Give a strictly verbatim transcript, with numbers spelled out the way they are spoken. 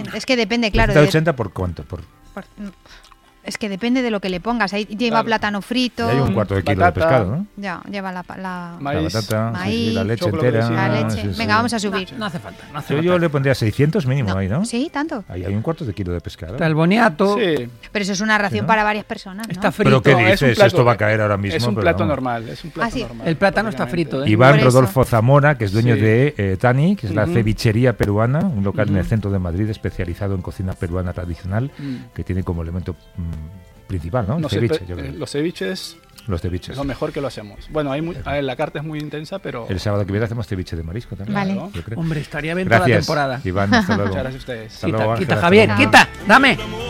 Es que depende, claro. trescientos ochenta por cuánto, por... por Es que depende de lo que le pongas. Ahí lleva claro. plátano frito. Y hay un cuarto de kilo batata, de pescado, ¿no? Ya, lleva la, la, maíz, la batata, maíz, sí, sí, la leche entera. La leche. Sí, sí. Venga, vamos a subir. No, no hace falta. No hace yo, falta. yo le pondría seiscientos mínimo no. ahí, ¿no? Sí, tanto. Ahí hay un cuarto de kilo de pescado. Está el boniato. Sí. Pero eso es una ración ¿Sí, no? para varias personas, ¿no? Está frito. ¿Pero qué No, es dices? un plato, Esto va a caer ahora mismo. Es un pero plato no. normal. Es un plato Ah, sí. normal. El plátano está frito, ¿eh? Iván Por eso. Rodolfo Zamora, que es dueño Sí. de eh, Tani, que es la Uh-huh. cevichería peruana, un local Uh-huh. en el centro de Madrid especializado en cocina peruana tradicional, Mm. que tiene como elemento mm, principal, ¿no? El No sé, ceviche, pe- yo creo. eh, los ceviches Los ceviches. es lo mejor que lo hacemos. Bueno, hay muy, a ver, la carta es muy intensa, pero... El sábado que viene hacemos ceviche de marisco también. Vale. ¿no? Yo creo. Hombre, estaría bien toda la Gracias, temporada. Iván, hasta luego. Muchas gracias a ustedes. Hasta Quita, luego, quita, Ángela, Javier, hasta luego. quita, dame.